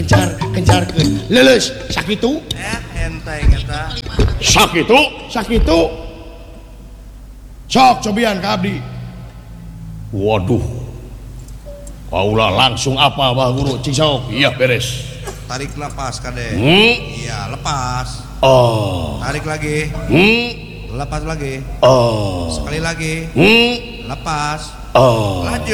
kencarkeun leuleus sakitu enteng eta sakitu sok cobian ka abdi. Waduh kaula langsung apa bah guru cing sok. Iya beres. Tarik napas kade. Iya lepas. Tarik lagi. Lepas lagi. Sekali lagi. Lepas. Lanjut.